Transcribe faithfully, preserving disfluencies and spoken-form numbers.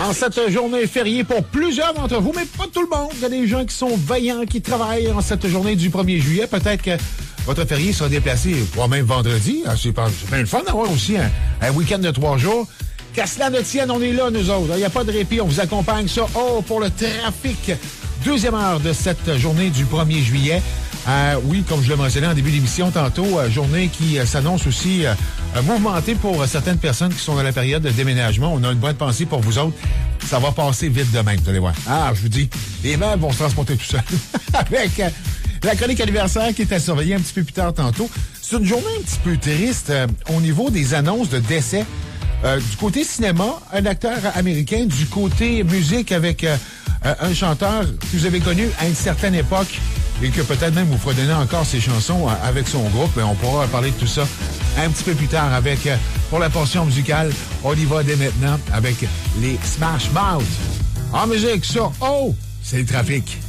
En cette journée fériée pour plusieurs d'entre vous, mais pas tout le monde. Il y a des gens qui sont vaillants, qui travaillent en cette journée du premier juillet. Peut-être que votre férié sera déplacé, voire même vendredi. Ah, c'est pas, c'est bien le fun d'avoir aussi un, un week-end de trois jours. Qu'à cela ne tienne, on est là, nous autres. Il n'y a pas de répit, on vous accompagne ça. Oh, pour le trafic. Deuxième heure de cette journée du premier juillet. Euh, oui, comme je l'ai mentionné en début d'émission tantôt, euh, journée qui euh, s'annonce aussi euh, mouvementée pour euh, certaines personnes qui sont dans la période de déménagement. On a une bonne pensée pour vous autres. Ça va passer vite demain, vous allez voir. Ah, je vous dis, les meubles vont se transporter tout seuls. Avec euh, la chronique anniversaire qui est à surveiller un petit peu plus tard tantôt. C'est une journée un petit peu triste euh, au niveau des annonces de décès. Euh, du côté cinéma, un acteur américain. Du côté musique, avec euh, un chanteur que vous avez connu à une certaine époque et que peut-être même vous fredonnez encore ses chansons avec son groupe. Mais on pourra parler de tout ça un petit peu plus tard avec, pour la portion musicale, on y va dès maintenant avec les Smash Mouth. En musique, ça, oh, c'est le trafic.